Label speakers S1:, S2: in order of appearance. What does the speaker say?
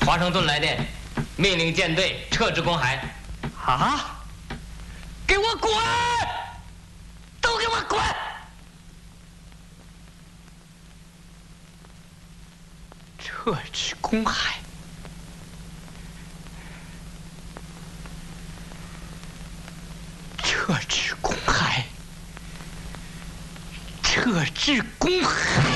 S1: 华盛顿来电，命令舰队撤至公海。
S2: 啊！给我滚！都给我滚！撤至公海。撤至公海。撤至公海。